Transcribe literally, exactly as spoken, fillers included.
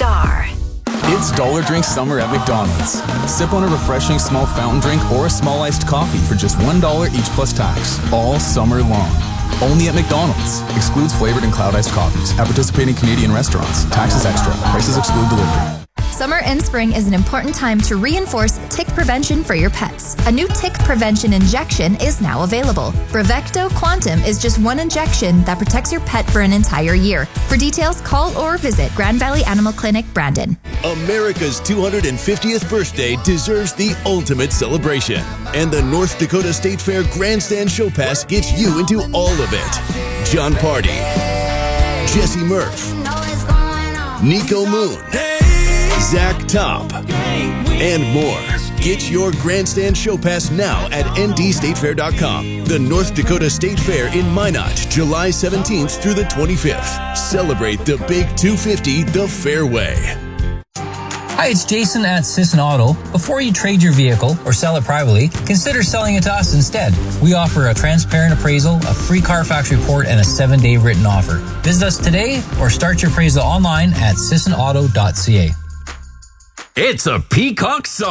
Star. It's Dollar Drink Summer at McDonald's. Sip on a refreshing small fountain drink or a small iced coffee for just one dollar each plus tax, all summer long. Only at McDonald's. Excludes flavored and cloud iced coffees. At participating Canadian restaurants. Taxes extra. Prices exclude delivery. Summer and spring is an important time to reinforce tick prevention for your pets. A new tick prevention injection is now available. Bravecto Quantum is just one injection that protects your pet for an entire year. For details, call or visit Grand Valley Animal Clinic, Brandon. America's two hundred fiftieth birthday deserves the ultimate celebration. And the North Dakota State Fair Grandstand Show Pass gets you into all of it. John Party, Jesse Murph, Nico Moon, Zach Top, and more. Get your Grandstand Show Pass now at N D state fair dot com. The North Dakota State Fair in Minot, July seventeenth through the twenty-fifth. Celebrate the Big two fifty the fair way. Hi, it's Jason at Sisson Auto. Before you trade your vehicle or sell it privately, consider selling it to us instead. We offer a transparent appraisal, a free Carfax report, and a seven-day written offer. Visit us today or start your appraisal online at sisson auto dot c a. It's a Peacock song.